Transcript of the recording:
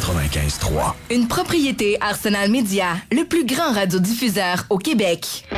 95.3. Une propriété Arsenal Média, le plus grand radiodiffuseur au Québec.